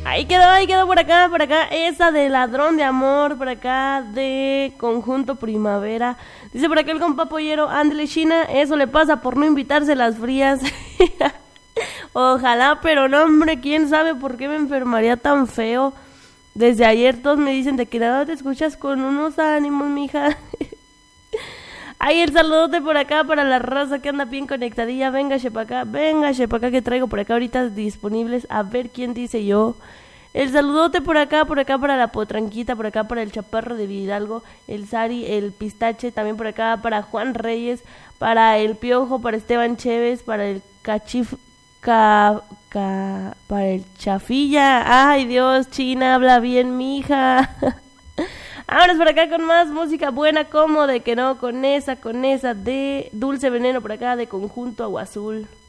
Ahí quedó por acá, esa de Ladrón de Amor, por acá de Conjunto Primavera. Dice por acá el compa Pollero, ándale China, eso le pasa por no invitarse las frías. Ojalá, pero no hombre, quién sabe por qué me enfermaría tan feo. Desde ayer todos me dicen de que nada te escuchas con unos ánimos, mija. Ay, el saludote por acá para la raza que anda bien conectadilla. Véngase para acá que traigo por acá ahorita disponibles. A ver quién dice yo. El saludote por acá para la potranquita, por acá para el chaparro de Vidalgo, el Sari, el Pistache, también por acá para Juan Reyes, para el Piojo, para Esteban Chévez, para el para el Chafilla. Ay Dios, China, habla bien, mija. Ahora es por acá con más música buena, como de que no, con esa de Dulce Veneno por acá de Conjunto Agua Azul.